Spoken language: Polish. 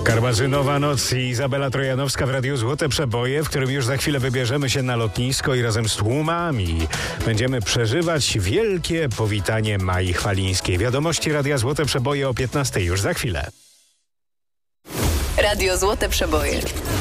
Karmazynowa noc i Izabela Trojanowska w Radiu Złote Przeboje, w którym już za chwilę wybierzemy się na lotnisko i razem z tłumami będziemy przeżywać wielkie powitanie Mai Chwalińskiej. Wiadomości Radia Złote Przeboje o 15:00 już za chwilę. Radio Złote Przeboje.